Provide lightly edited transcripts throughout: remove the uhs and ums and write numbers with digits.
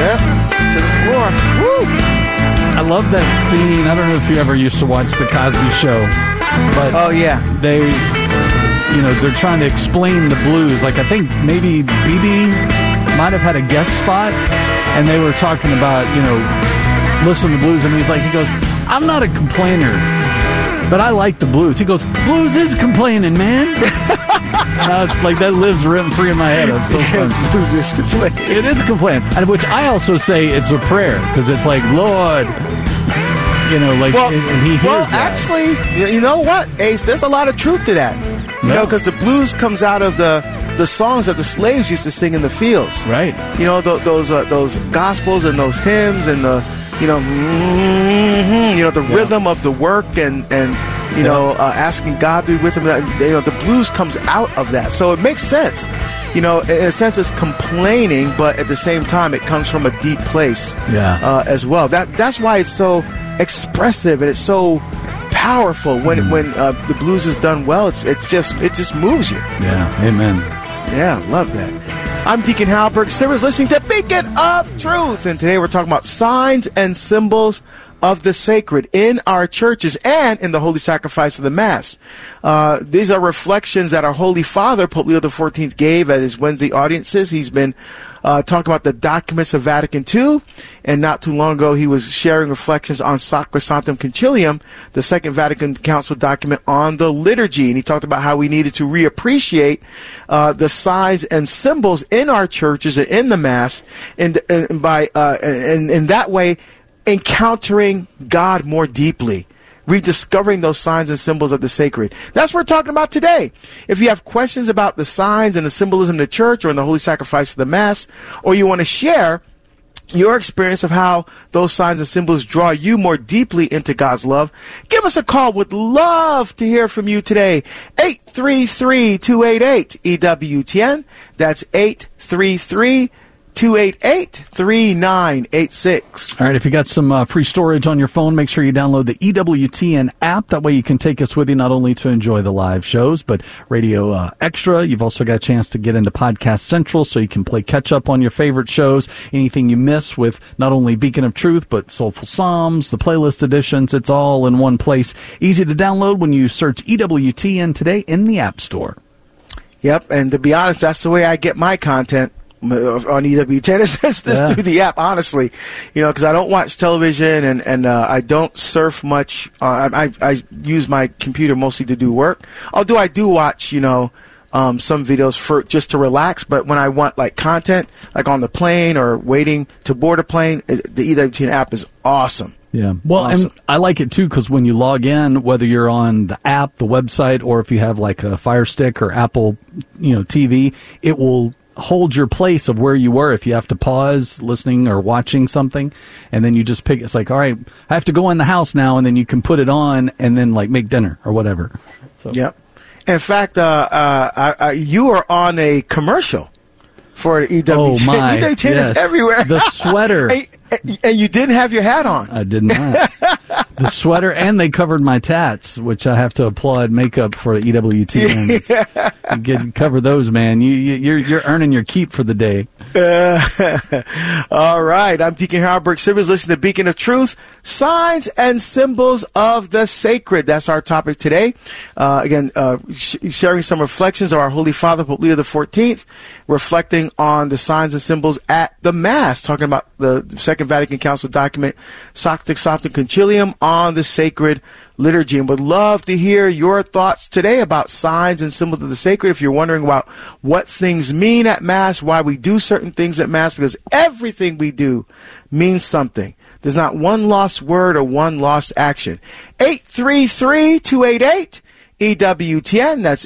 Yep, to the floor. Woo! I love that scene. I don't know if you ever used to watch The Cosby Show, but oh yeah, they're trying to explain the blues. Like I think maybe BB might have had a guest spot, and they were talking about listen to blues, and he goes, I'm not a complainer, but I like the blues. He goes, blues is complaining, man. And it's like that lives rent free in my head. It's so fun. Blues is complaining. It is a complaint, and which I also say it's a prayer because it's like, Lord, and he hears that. Actually, you know what, Ace? There's a lot of truth to that. Because the blues comes out of the songs that the slaves used to sing in the fields. Right. Those gospels and those hymns and the rhythm of the work and asking God to be with him. The blues comes out of that, so it makes sense. In a sense, it's complaining, but at the same time, it comes from a deep place. As well. That's why it's so expressive and it's so powerful when the blues is done well. It just moves you. Yeah. Amen. Yeah, love that. I'm Deacon Halberg. Sarah's listening to Beacon of Truth, and today we're talking about signs and symbols of the sacred in our churches and in the holy sacrifice of the Mass. These are reflections that our Holy Father, Pope Leo XIV, gave at his Wednesday audiences. He's been talking about the documents of Vatican II, and not too long ago he was sharing reflections on Sacrosanctum Concilium, the Second Vatican Council document on the liturgy. And he talked about how we needed to reappreciate the signs and symbols in our churches and in the Mass, and in that way encountering God more deeply, rediscovering those signs and symbols of the sacred. That's what we're talking about today. If you have questions about the signs and the symbolism in the church or in the holy sacrifice of the Mass, or you want to share your experience of how those signs and symbols draw you more deeply into God's love, give us a call. Would love to hear from you today. 833-288-EWTN. That's 833-288-3986. All right, if you got some free storage on your phone, make sure you download the EWTN app. That way you can take us with you not only to enjoy the live shows, but Radio Extra. You've also got a chance to get into Podcast Central so you can play catch-up on your favorite shows. Anything you miss with not only Beacon of Truth, but Soulful Psalms, the playlist editions, it's all in one place. Easy to download when you search EWTN today in the App Store. Yep, and to be honest, that's the way I get my content on EWTN. It's through the app, honestly, because I don't watch television and I don't surf much. I use my computer mostly to do work. Although I do watch, some videos for just to relax. But when I want like content, like on the plane or waiting to board a plane, the EWTN app is awesome. Yeah. Well, awesome. And I like it, too, because when you log in, whether you're on the app, the website, or if you have like a Fire Stick or Apple, TV, it will hold your place of where you were if you have to pause listening or watching something, and then you just pick. It's like, all right, I have to go in the house now, and then you can put it on and then like make dinner or whatever. So. Yep. In fact, you are on a commercial for EWTN. Oh my! EWTN is everywhere. The sweater. And you didn't have your hat on. I did not. The sweater, and they covered my tats, which I have to applaud makeup for EWTN. You cover those, man. You're earning your keep for the day. All right. I'm Deacon Halberg Sivers. Listen to Beacon of Truth, signs and symbols of the sacred. That's our topic today. Sharing some reflections of our Holy Father, Pope Leo XIV, reflecting on the signs and symbols at the Mass, talking about the Second Vatican Council document, Sacrosanctum Concilium, on the sacred liturgy, and would love to hear your thoughts today about signs and symbols of the sacred. If you're wondering about what things mean at Mass, why we do certain things at Mass, because everything we do means something. There's not one lost word or one lost action. 833-288-EWTN. That's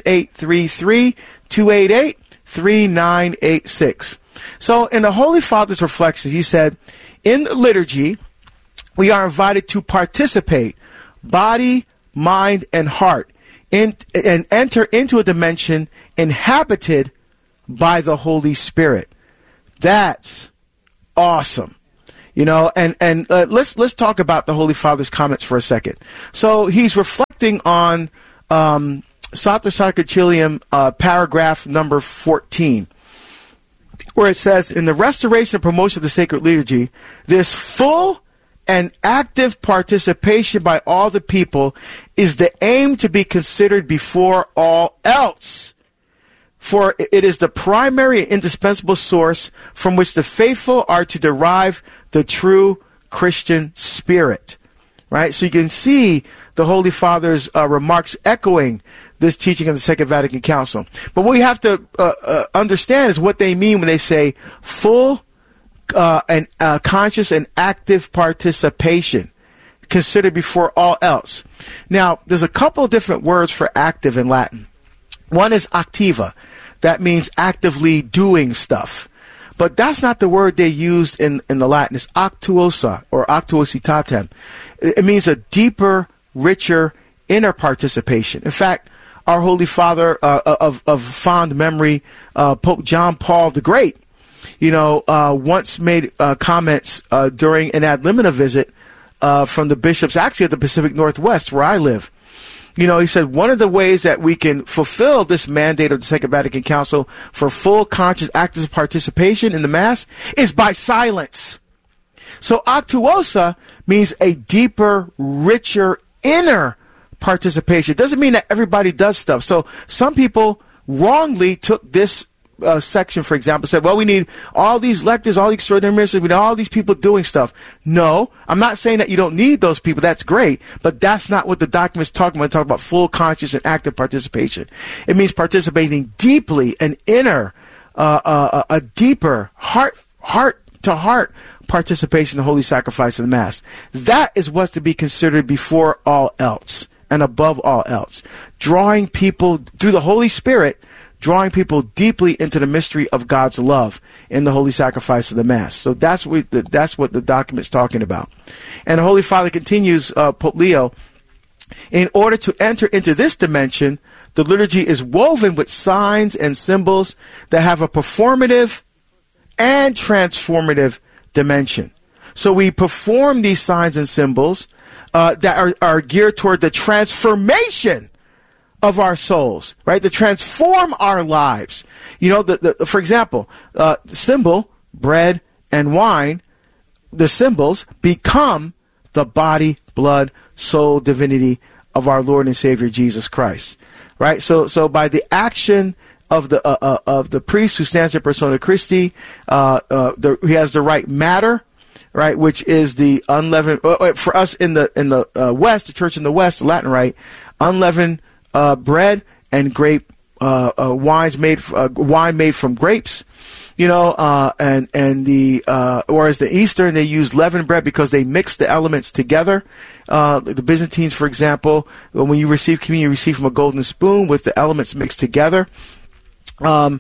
833-288-3986. So in the Holy Father's reflections, he said, in the liturgy, we are invited to participate, body, mind, and heart, and enter into a dimension inhabited by the Holy Spirit. That's awesome. And let's talk about the Holy Father's comments for a second. So he's reflecting on Sacrosanctum Concilium, paragraph number 14. where it says, in the restoration and promotion of the sacred liturgy, this full and active participation by all the people is the aim to be considered before all else. For it is the primary and indispensable source from which the faithful are to derive the true Christian spirit. Right? So you can see the Holy Father's remarks echoing this teaching of the Second Vatican Council. But what we have to understand is what they mean when they say full and conscious and active participation, considered before all else. Now, there's a couple of different words for active in Latin. One is activa. That means actively doing stuff. But that's not the word they used in the Latin. It's actuosa or actuositatem. It means a deeper, richer, inner participation. In fact, our Holy Father of fond memory, Pope John Paul the Great, once made comments during an ad limina visit from the bishops, actually at the Pacific Northwest, where I live. He said one of the ways that we can fulfill this mandate of the Second Vatican Council for full, conscious, active participation in the Mass is by silence. So actuosa means a deeper, richer, inner participation. It doesn't mean that everybody does stuff. So some people wrongly took this section, for example, said, well, we need all these lectors, all the extraordinary ministers, we need all these people doing stuff. No, I'm not saying that you don't need those people. That's great. But that's not what the document's talking about. It's talking about full, conscious, and active participation. It means participating deeply and inner, a deeper heart-to-heart participation in the holy sacrifice of the Mass. That is what's to be considered before all else and above all else. Drawing people through the Holy Spirit, drawing people deeply into the mystery of God's love in the holy sacrifice of the Mass. So that's what the document's talking about. And the Holy Father continues, Pope Leo, in order to enter into this dimension, the liturgy is woven with signs and symbols that have a performative and transformative dimension. So we perform these signs and symbols that are geared toward the transformation of our souls, right? To transform our lives. For example, symbol, bread and wine, the symbols become the body, blood, soul, divinity of our Lord and Savior Jesus Christ, right? So by the action of the priest who stands in persona Christi, he has the right matter, right, which is the unleavened. For us in the West, the Church in the West, the Latin Rite, unleavened bread and grape wine made from grapes, and whereas the Eastern, they use leavened bread because they mix the elements together. The Byzantines, for example, when you receive communion, you receive from a golden spoon with the elements mixed together. But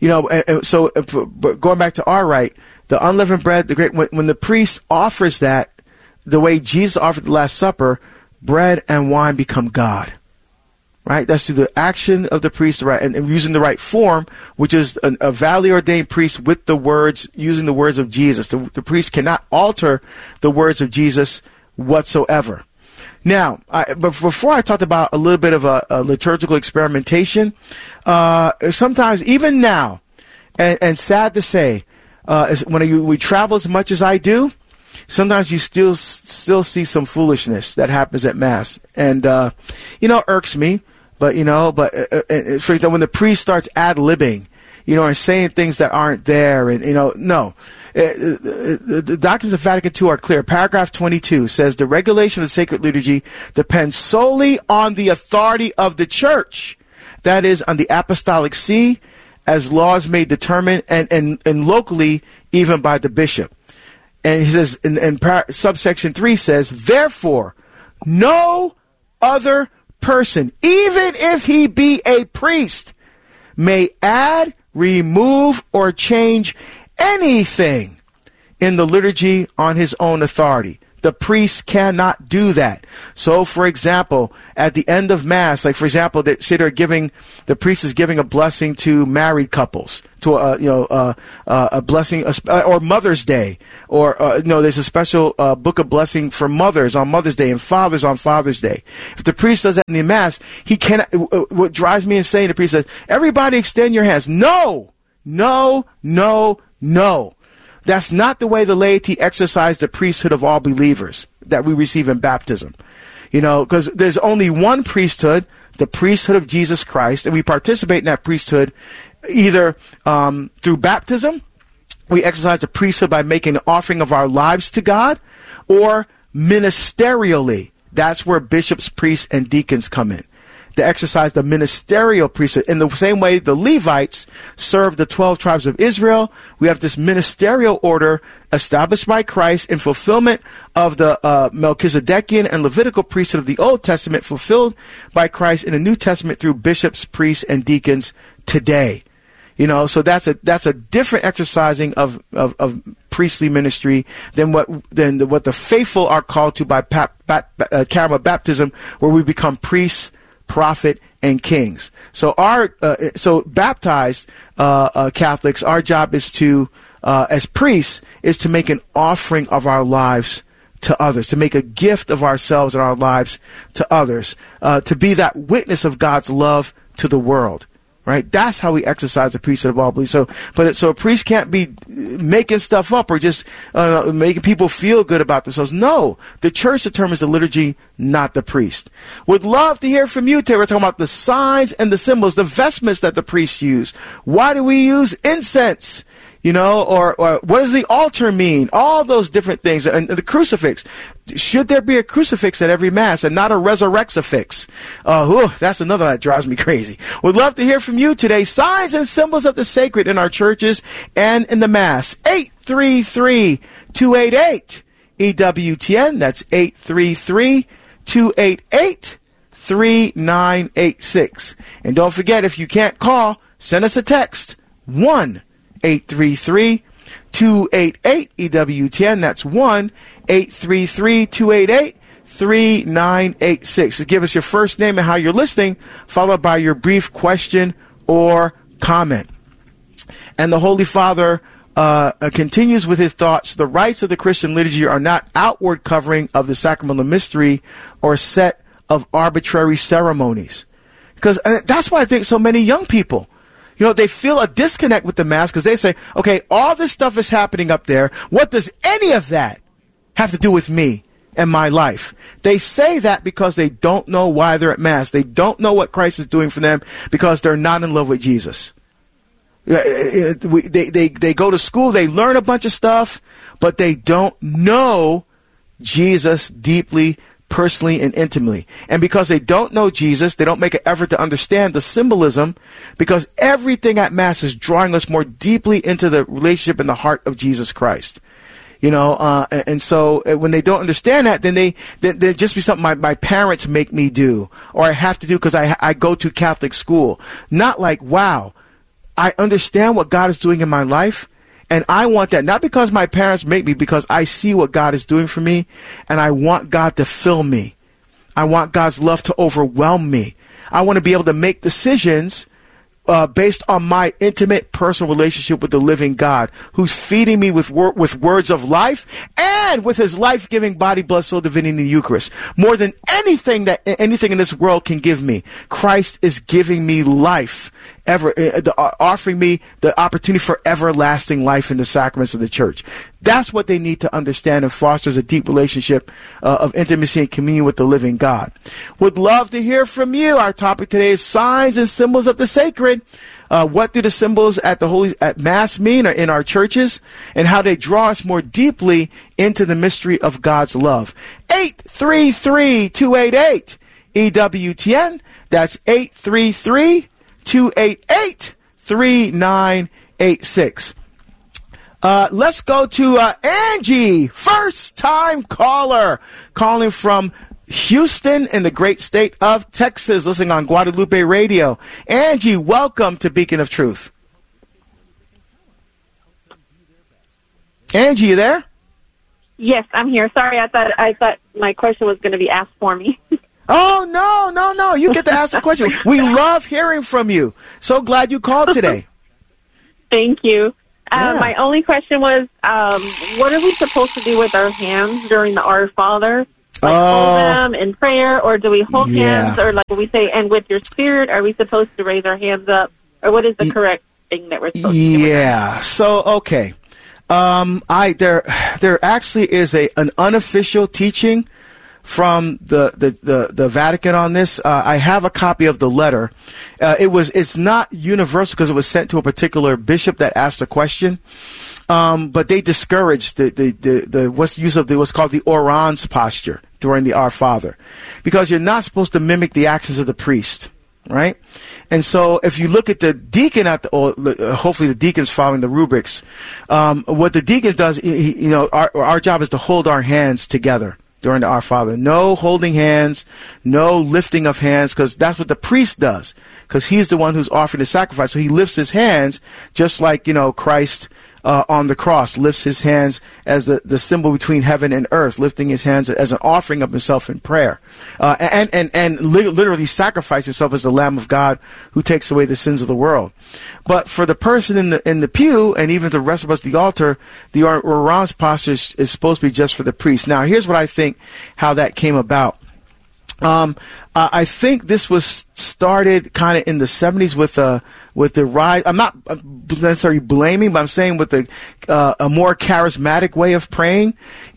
going back to our rite, the unleavened bread, when the priest offers that, the way Jesus offered the Last Supper, bread and wine become God. Right? That's through the action of the priest, right, and using the right form, which is a validly ordained priest with the words, using the words of Jesus. The priest cannot alter the words of Jesus whatsoever. Now, but before I talked about a little bit of a liturgical experimentation, sometimes, even now, and sad to say, when we travel as much as I do, sometimes you still see some foolishness that happens at Mass, and irks me. But for example, when the priest starts ad-libbing, and saying things that aren't there, and no. The doctrines of Vatican II are clear. Paragraph 22 says the regulation of the sacred liturgy depends solely on the authority of the Church, that is, on the Apostolic See, as laws may determine, and locally even by the bishop. And he says, subsection 3 says, therefore, no other person, even if he be a priest, may add, remove, or change anything in the liturgy on his own authority. The priest cannot do that. So, for example, at the end of Mass, like for example, the priest is giving a blessing to married couples, to a blessing, or Mother's Day, or there's a special book of blessing for mothers on Mother's Day and fathers on Father's Day. If the priest does that in the Mass, he cannot. What drives me insane, the priest says, "Everybody, extend your hands." No, No. That's not the way the laity exercise the priesthood of all believers that we receive in baptism. You know, because there's only one priesthood, the priesthood of Jesus Christ, and we participate in that priesthood either through baptism. We exercise the priesthood by making an offering of our lives to God, or ministerially. That's where bishops, priests, and deacons come in. To exercise the ministerial priesthood. In the same way the Levites served the 12 tribes of Israel, we have this ministerial order established by Christ in fulfillment of the Melchizedekian and Levitical priesthood of the Old Testament, fulfilled by Christ in the New Testament through bishops, priests, and deacons today. You know, so that's a different exercising of priestly ministry than what the faithful are called to by charismatic baptism, where we become priests, prophet, and kings. So baptized Catholics, our job is to, as priests, is to make an offering of our lives to others, to make a gift of ourselves and our lives to others, to be that witness of God's love to the world. Right? That's how we exercise the priesthood of all believers. So a priest can't be making stuff up or just making people feel good about themselves. No, the church determines the liturgy, not the priest. Would love to hear from you today. We're talking about the signs and the symbols, the vestments that the priests use. Why do we use incense? You know, or what does the altar mean? All those different things. And the crucifix. Should there be a crucifix at every Mass and not a resurrexifix? That's another that drives me crazy. Would love to hear from you today. Signs and symbols of the sacred in our churches and in the Mass. 833-288-EWTN. That's 833-288-3986. And don't forget, if you can't call, send us a text. 1-833-288-EWTN. That's 1-833-288-3986. So give us your first name and how you're listening, followed by your brief question or comment. And the Holy Father continues with his thoughts. The rites of the Christian liturgy are not outward covering of the sacramental mystery or set of arbitrary ceremonies. Because that's why I think so many young people, you know, they feel a disconnect with the Mass because they say, okay, all this stuff is happening up there. What does any of that have to do with me and my life? They say that because they don't know why they're at Mass. They don't know what Christ is doing for them because they're not in love with Jesus. They go to school, they learn a bunch of stuff, but they don't know Jesus deeply, personally, and intimately. And because they don't know Jesus, they don't make an effort to understand the symbolism, because everything at Mass is drawing us more deeply into the relationship in the heart of Jesus Christ. You know, and so when they don't understand that, then they just be something my parents make me do, or I have to do because I go to Catholic school. Not like, wow, I understand what God is doing in my life, and I want that, not because my parents make me, because I see what God is doing for me, and I want God to fill me. I want God's love to overwhelm me. I want to be able to make decisions based on my intimate personal relationship with the living God, who's feeding me with words of life and with his life-giving body, blood, soul, divinity in the Eucharist. More than anything in this world can give me, Christ is giving me life, offering me the opportunity for everlasting life in the sacraments of the Church. That's what they need to understand, and fosters a deep relationship of intimacy and communion with the living God. Would love to hear from you. Our topic today is signs and symbols of the sacred. What do the symbols at Mass mean, or in our churches, and how they draw us more deeply into the mystery of God's love? 833-288-EWTN. That's 833-288-3986. Let's go to Angie, first-time caller, calling from Houston in the great state of Texas, listening on Guadalupe Radio. Angie, welcome to Beacon of Truth. Angie, you there? Yes, I'm here. Sorry, I thought my question was going to be asked for me. Oh, no. You get to ask the question. We love hearing from you. So glad you called today. Thank you. Yeah. My only question was, what are we supposed to do with our hands during the Our Father? Hold them in prayer, or do we hold hands, or like we say, and with your spirit, are we supposed to raise our hands up, or what is the correct thing that we're supposed to do. Yeah. So, okay. There actually is an unofficial teaching from the Vatican on this. I have a copy of the letter. It's not universal because it was sent to a particular bishop that asked a question. But they discouraged what's called the orans posture during the Our Father, because you're not supposed to mimic the actions of the priest, right? And so if you look at the deacon hopefully the deacon's following the rubrics, what the deacon does, our job is to hold our hands together during the Our Father. No holding hands, no lifting of hands, because that's what the priest does, because he's the one who's offering the sacrifice. So he lifts his hands just like, Christ on the cross lifts his hands as the symbol between heaven and earth, lifting his hands as an offering of himself in prayer, and literally sacrifice himself as the Lamb of God who takes away the sins of the world. But for the person in the pew, and even the rest of us at the altar, the orans posture is supposed to be just for the priest. Now, here's what I think how that came about. I think this was started kind of in the 70s with the rise. I'm not necessarily blaming, but I'm saying with a more charismatic way of praying.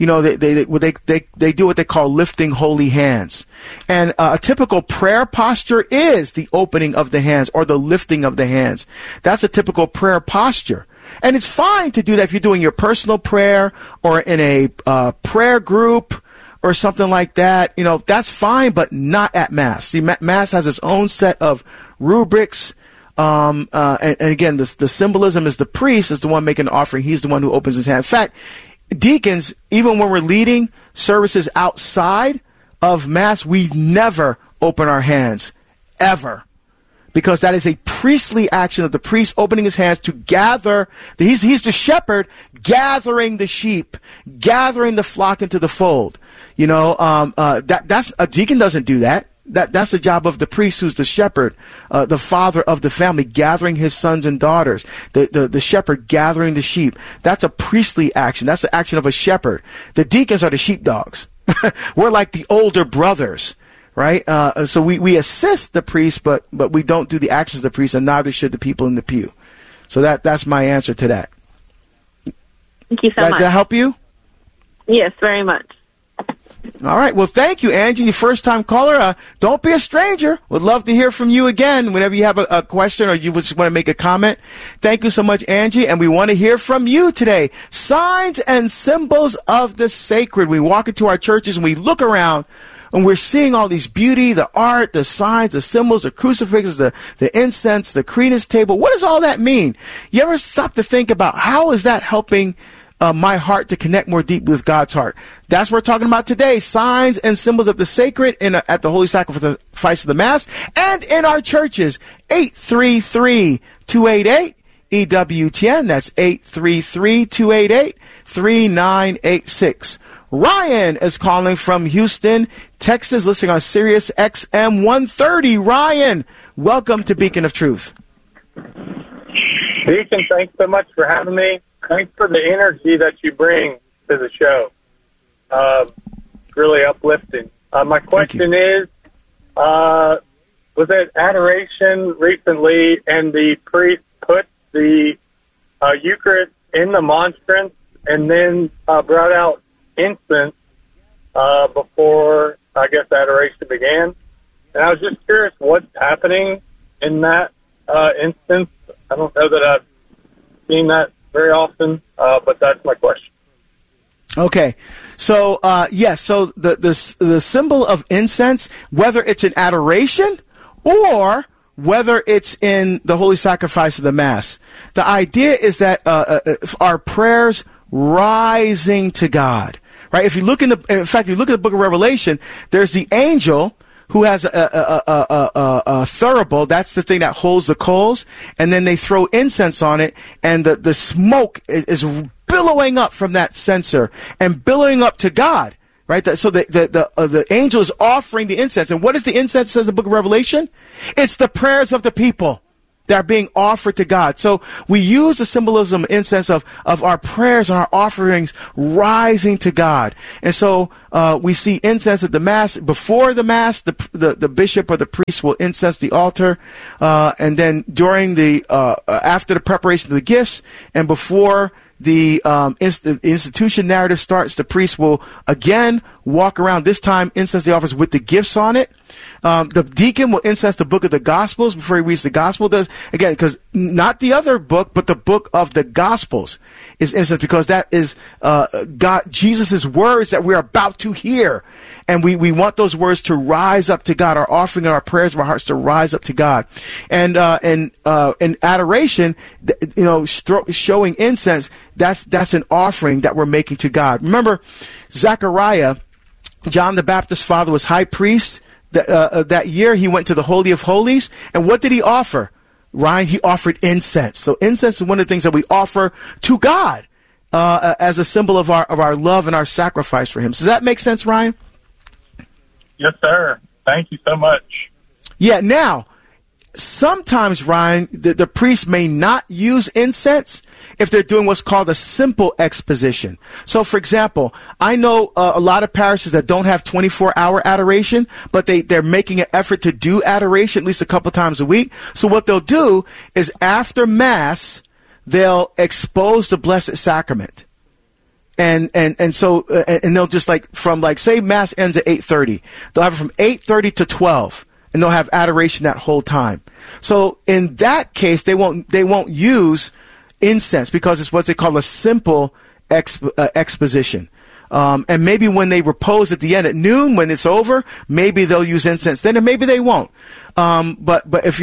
They do what they call lifting holy hands, and a typical prayer posture is the opening of the hands or the lifting of the hands. That's a typical prayer posture. And it's fine to do that if you're doing your personal prayer or in a prayer group or something like that. That's fine, but not at Mass. See, Mass has its own set of rubrics. And again, the symbolism is the priest is the one making the offering. He's the one who opens his hand. In fact, deacons, even when we're leading services outside of Mass, we never open our hands, ever. Because that is a priestly action of the priest opening his hands to gather. He's the shepherd gathering the sheep, gathering the flock into the fold. That's a deacon doesn't do that. That's the job of the priest, who's the shepherd, the father of the family, gathering his sons and daughters. The shepherd gathering the sheep. That's a priestly action. That's the action of a shepherd. The deacons are the sheepdogs. We're like the older brothers. Right? So we assist the priest, but we don't do the actions of the priest, and neither should the people in the pew. So that's my answer to that. Thank you so much. Did that help you? Yes, very much. All right. Well, thank you, Angie. Your first-time caller. Don't be a stranger. Would love to hear from you again whenever you have a question or you just want to make a comment. Thank you so much, Angie. And we want to hear from you today. Signs and symbols of the sacred. We walk into our churches and we look around, and we're seeing all these beauty, the art, the signs, the symbols, the crucifixes, the incense, the credence table. What does all that mean? You ever stop to think about how is that helping my heart to connect more deeply with God's heart? That's what we're talking about today. Signs and symbols of the sacred at the Holy Sacrifice of the Mass and in our churches. 833-288-EWTN. That's 833-288-3986. Ryan is calling from Houston, Texas, listening on Sirius XM 130. Ryan, welcome to Beacon of Truth. Deacon, thanks so much for having me. Thanks for the energy that you bring to the show. Really uplifting. My question is, was it adoration recently, and the priest put the Eucharist in the monstrance and then brought out incense before, I guess, adoration began? And I was just curious what's happening in that instance. I don't know that I've seen that very often, but that's my question. Okay. So, so the symbol of incense, whether it's in adoration or whether it's in the Holy Sacrifice of the Mass, the idea is that our prayers rising to God. Right? If you look in fact, you look at the book of Revelation, there's the angel who has a thurible. That's the thing that holds the coals, and then they throw incense on it, and the smoke is billowing up from that censer and billowing up to God. Right? So the angel is offering the incense, and what is the incense? Says the book of Revelation, it's the prayers of the people. that are being offered to God. So we use the symbolism of incense of our prayers and our offerings rising to God. And so we see incense at the Mass. Before the Mass, the bishop or the priest will incense the altar. And then during after the preparation of the gifts and before the institution narrative starts, the priest will again walk around, this time incense the offerings with the gifts on it. The deacon will incense the book of the Gospels before he reads the Gospel. Does again, because not the other book, but the book of the Gospels is incensed, because that is God, Jesus' words that we're about to hear, and we want those words to rise up to God. Our offering and our prayers of our hearts to rise up to God, and in adoration, showing incense. That's an offering that we're making to God. Remember, Zechariah, John the Baptist's father, was high priest. That year he went to the Holy of Holies, and what did he offer? Ryan, he offered incense. So incense is one of the things that we offer to God as a symbol of our love and our sacrifice for him. Does that make sense, Ryan? Yes, sir. Thank you so much. Yeah, now, sometimes, Ryan, the priest may not use incense if they're doing what's called a simple exposition. So, for example, I know a lot of parishes that don't have 24-hour adoration, but they're making an effort to do adoration at least a couple times a week. So what they'll do is after Mass, they'll expose the Blessed Sacrament. And so they'll just say Mass ends at 8:30. They'll have it from 8:30 to 12. And they'll have adoration that whole time. So in that case, they won't use incense, because it's what they call a simple exposition. And maybe when they repose at the end at noon, when it's over, maybe they'll use incense then, and maybe they won't. But if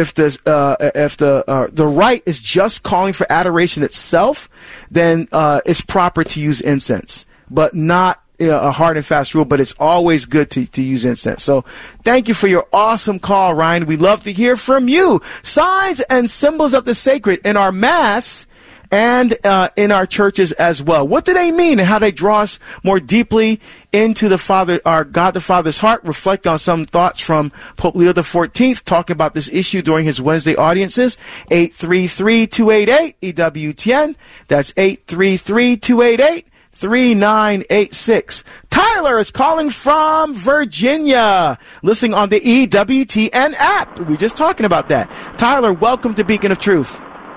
the rite is just calling for adoration itself, then it's proper to use incense, but not a hard and fast rule, but it's always good to use incense. So thank you for your awesome call, Ryan. We love to hear from you. Signs and symbols of the sacred in our Mass and in our churches as well. What do they mean, and how they draw us more deeply into the Father, our God the Father's heart? Reflect on some thoughts from Pope Leo XIV talking about this issue during his Wednesday audiences. 833-288 EWTN. That's 833-288-3986. Tyler is calling from Virginia, listening on the EWTN app. We were just talking about that. Tyler, welcome to Beacon of Truth.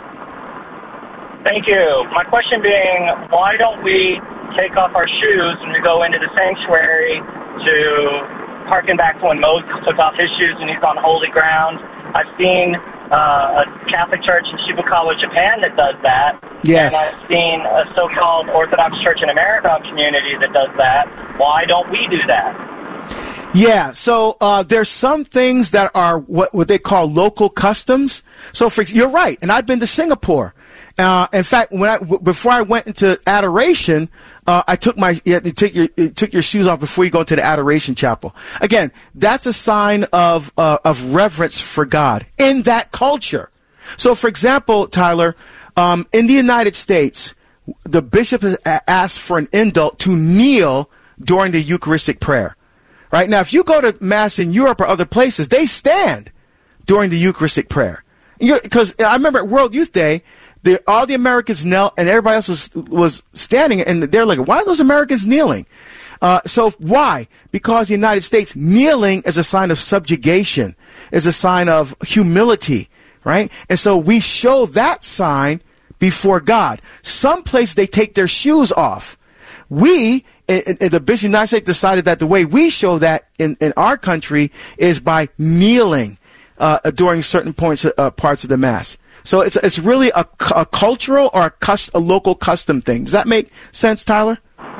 Thank you. My question being, why don't we take off our shoes when we go into the sanctuary to harken back to when Moses took off his shoes when he's on holy ground? I've seen a Catholic church in Shibukawa, Japan that does that. Yes. And I've seen a so-called Orthodox Church in America community that does that. Why don't we do that? Yeah, so there's some things that are what they call local customs. So you're right, and I've been to Singapore. In fact, before I went into adoration, I took you took your shoes off before you go into the adoration chapel. Again, that's a sign of reverence for God in that culture. So, for example, Tyler, in the United States, the bishop has asked for an indult to kneel during the Eucharistic prayer. Right now, if you go to Mass in Europe or other places, they stand during the Eucharistic prayer. Because I remember at World Youth Day, all the Americans knelt and everybody else was standing, and they're like, why are those Americans kneeling? So why? Because the United States, kneeling is a sign of subjugation, is a sign of humility, right? And so we show that sign before God. Some places they take their shoes off. We, the Bishop of the United States, decided that the way we show that in our country is by kneeling during certain parts of the Mass. So it's really a cultural or a local custom thing. Does that make sense, Tyler?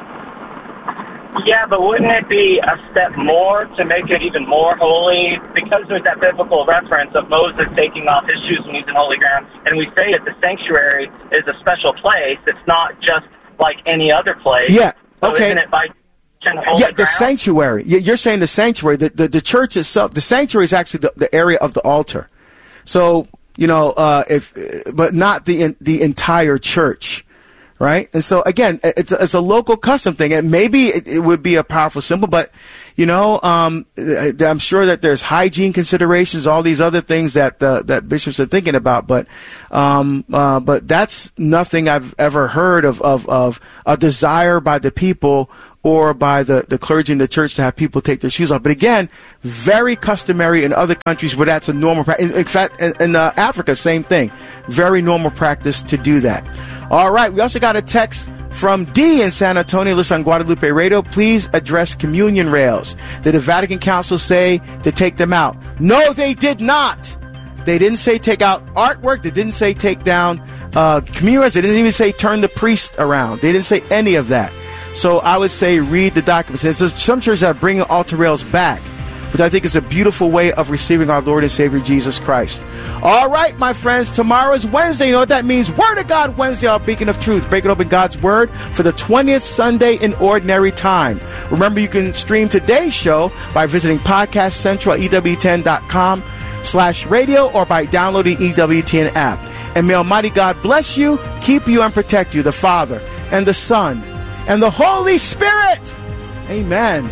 Yeah, but wouldn't it be a step more to make it even more holy? Because there's that biblical reference of Moses taking off his shoes when he's in holy ground, and we say that the sanctuary is a special place. It's not just like any other place. Yeah, so okay. Isn't it by holy the ground? sanctuary. You're saying the sanctuary. The church itself, the sanctuary is actually the area of the altar. So, but not the entire church. right? And so again, it's a local custom thing, and maybe it would be a powerful symbol, but I'm sure that there's hygiene considerations, all these other things that that bishops are thinking about, but that's nothing I've ever heard of a desire by the people or by the clergy in the church to have people take their shoes off. But again, very customary in other countries where that's a normal practice. In fact, in Africa, same thing. Very normal practice to do that. All right, we also got a text from D in San Antonio. Listen on Guadalupe Radio. Please address communion rails. Did the Vatican Council say to take them out? No, they did not. They didn't say take out artwork. They didn't say take down communion rails. They didn't even say turn the priest around. They didn't say any of that. So I would say read the documents. And so some churches are bringing altar rails back, which I think is a beautiful way of receiving our Lord and Savior Jesus Christ. All right, my friends, tomorrow is Wednesday. You know what that means? Word of God Wednesday, our beacon of truth. Breaking open God's Word for the 20th Sunday in Ordinary Time. Remember, you can stream today's show by visiting Podcast Central at EWTN.com/radio or by downloading EWTN app. And may Almighty God bless you, keep you, and protect you, the Father and the Son and the Holy Spirit. Amen.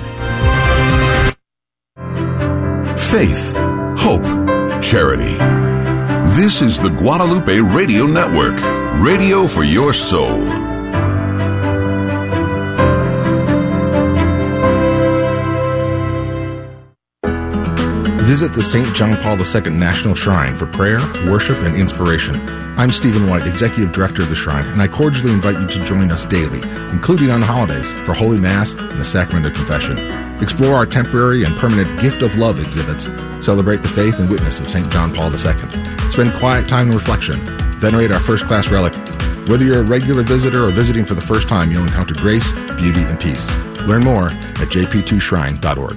Faith, hope, charity. This is the Guadalupe Radio Network, radio for your soul. Visit the St. John Paul II National Shrine for prayer, worship, and inspiration. I'm Stephen White, Executive Director of the Shrine, and I cordially invite you to join us daily, including on holidays, for Holy Mass and the Sacrament of Confession. Explore our temporary and permanent Gift of Love exhibits. Celebrate the faith and witness of St. John Paul II. Spend quiet time in reflection. Venerate our first-class relic. Whether you're a regular visitor or visiting for the first time, you'll encounter grace, beauty, and peace. Learn more at jp2shrine.org.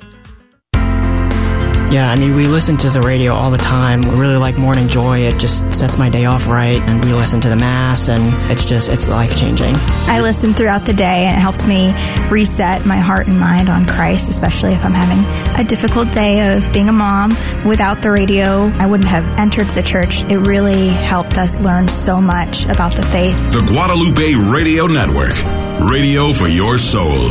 Yeah, I mean, we listen to the radio all the time. We really like Morning Joy. It just sets my day off right. And we listen to the Mass, and it's life-changing. I listen throughout the day, and it helps me reset my heart and mind on Christ, especially if I'm having a difficult day of being a mom. Without the radio, I wouldn't have entered the church. It really helped us learn so much about the faith. The Guadalupe Radio Network, radio for your soul.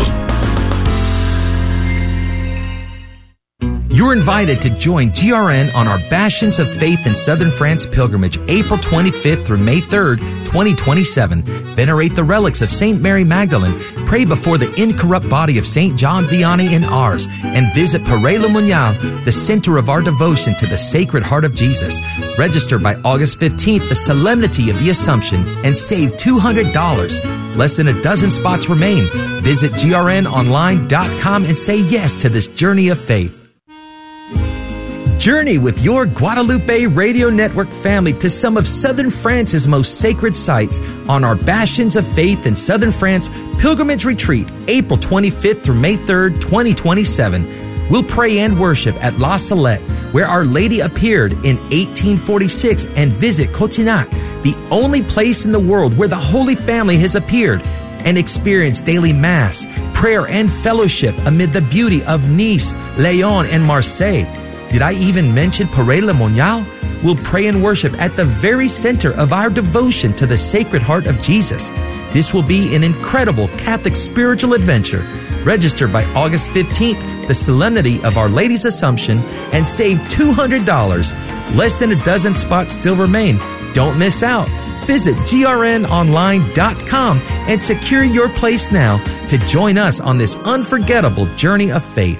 You're invited to join GRN on our Bastions of Faith in Southern France pilgrimage, April 25th through May 3rd, 2027. Venerate the relics of St. Mary Magdalene, pray before the incorrupt body of St. John Vianney and ours, and visit Paray-le-Monial, the center of our devotion to the Sacred Heart of Jesus. Register by August 15th, the Solemnity of the Assumption, and save $200. Less than a dozen spots remain. Visit grnonline.com and say yes to this journey of faith. Journey with your Guadalupe Radio Network family to some of Southern France's most sacred sites on our Bastions of Faith in Southern France Pilgrimage Retreat, April 25th through May 3rd, 2027. We'll pray and worship at La Salette, where Our Lady appeared in 1846, and visit Cotignac, the only place in the world where the Holy Family has appeared, and experience daily Mass, prayer, and fellowship amid the beauty of Nice, Lyon, and Marseille. Did I even mention Paray-le-Monial? We'll pray and worship at the very center of our devotion to the Sacred Heart of Jesus. This will be an incredible Catholic spiritual adventure. Register by August 15th, the Solemnity of Our Lady's Assumption, and save $200. Less than a dozen spots still remain. Don't miss out. Visit grnonline.com and secure your place now to join us on this unforgettable journey of faith.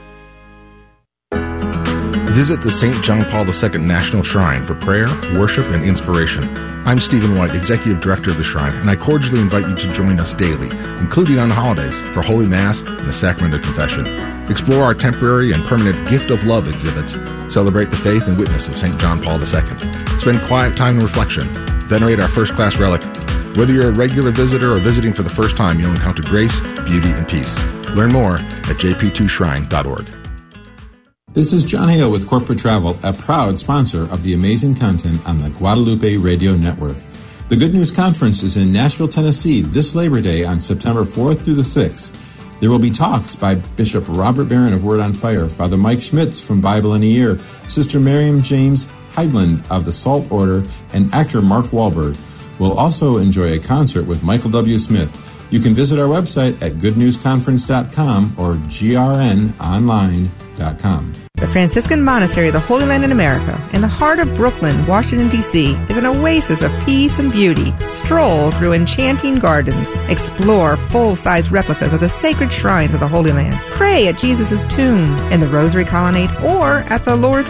Visit the St. John Paul II National Shrine for prayer, worship, and inspiration. I'm Stephen White, Executive Director of the Shrine, and I cordially invite you to join us daily, including on holidays, for Holy Mass and the Sacrament of Confession. Explore our temporary and permanent Gift of Love exhibits. Celebrate the faith and witness of St. John Paul II. Spend quiet time in reflection. Venerate our first-class relic. Whether you're a regular visitor or visiting for the first time, you'll encounter grace, beauty, and peace. Learn more at jp2shrine.org. This is John Hale with Corporate Travel, a proud sponsor of the amazing content on the Guadalupe Radio Network. The Good News Conference is in Nashville, Tennessee this Labor Day on September 4th through the 6th. There will be talks by Bishop Robert Barron of Word on Fire, Father Mike Schmitz from Bible in a Year, Sister Miriam James Heidland of the Salt Order, and actor Mark Wahlberg. We'll also enjoy a concert with Michael W. Smith. You can visit our website at goodnewsconference.com or grnonline.com. The Franciscan Monastery of the Holy Land in America, in the heart of Brooklyn, Washington, D.C., is an oasis of peace and beauty. Stroll through enchanting gardens. Explore full-size replicas of the sacred shrines of the Holy Land. Pray at Jesus' tomb, in the Rosary Colonnade, or at the Lord's